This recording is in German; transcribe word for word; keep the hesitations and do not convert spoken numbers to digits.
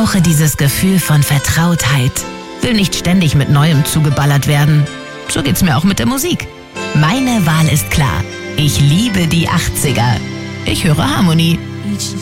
brauche dieses Gefühl von Vertrautheit. Will nicht ständig mit Neuem zugeballert werden. So geht's mir auch mit der Musik. Meine Wahl ist klar. Ich liebe die achtziger. Ich höre Harmonie.